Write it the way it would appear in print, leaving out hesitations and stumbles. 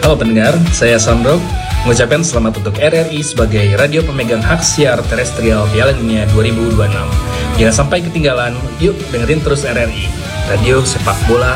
Halo pendengar, saya Sandro mengucapkan selamat untuk RRI sebagai radio pemegang hak siar terestrial Piala Dunia 2026. Jangan sampai ketinggalan, yuk dengerin terus RRI, Radio Sepak Bola